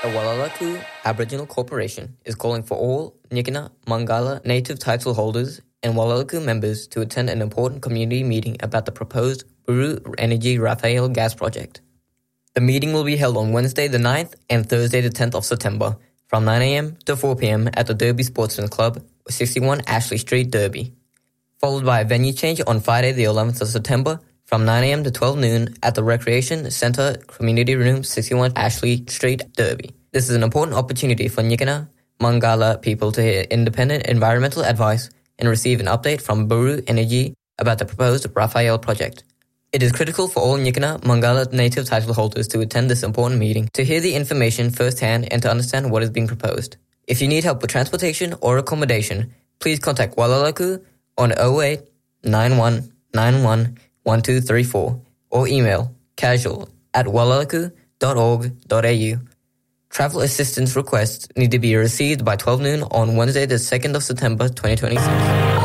The Walalaku Aboriginal Corporation is calling for all Nyikina Mangala native title holders and Walalaku members to attend an important community meeting about the proposed Buru Energy Raphael gas project. The meeting will be held on Wednesday the 9th and Thursday the 10th of September from 9 a.m. to 4 p.m. at the Derby Sportsman Club, 61 Ashley Street, Derby, followed by a venue change on Friday the 11th of September from 9 a.m. to 12 noon at the Recreation Centre Community Room, 61 Ashley Street, Derby. This is an important opportunity for Nyikina Mangala people to hear independent environmental advice and receive an update from Buru Energy about the proposed Raphael project. It is critical for all Nyikina Mangala native title holders to attend this important meeting to hear the information firsthand and to understand what is being proposed. If you need help with transportation or accommodation, please contact Walalaku on 08 91 91 1234 or email casual@walalaku.org.au. Travel assistance requests need to be received by 12 noon on Wednesday the 2nd of September 2026.